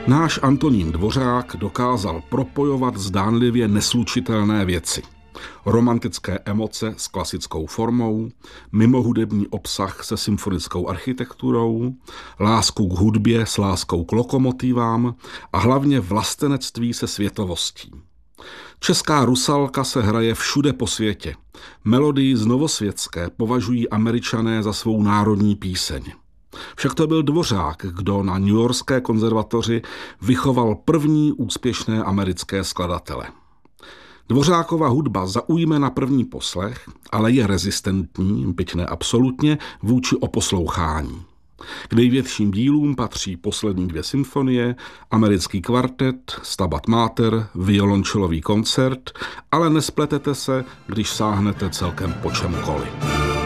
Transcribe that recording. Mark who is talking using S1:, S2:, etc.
S1: Náš Antonín Dvořák dokázal propojovat zdánlivě neslučitelné věci. Romantické emoce s klasickou formou, mimohudební obsah se symfonickou architekturou, lásku k hudbě s láskou k lokomotivám a hlavně vlastenectví se světovostí. Česká Rusalka se hraje všude po světě. Melodii z Novosvětské považují Američané za svou národní píseň. Však to byl Dvořák, kdo na newyorské konzervatoři vychoval první úspěšné americké skladatele. Dvořákova hudba zaujme na první poslech, ale je rezistentní, byť ne absolutně, vůči oposlouchání. K největším dílům patří poslední 2 symfonie, americký kvartet, Stabat Mater, violončelový koncert, ale nespletete se, když sáhnete celkem po čemkoliv.